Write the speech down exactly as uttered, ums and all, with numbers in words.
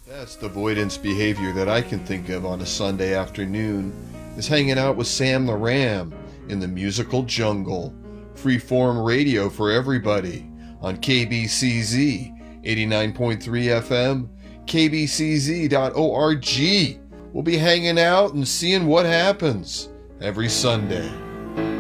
Best avoidance behavior that I can think of on a Sunday afternoon is hanging out with Sam the Ram in the musical jungle. Freeform radio for everybody on K B C Z eighty-nine point three F M, K B C Z dot org. We'll be hanging out and seeing what happens every Sunday.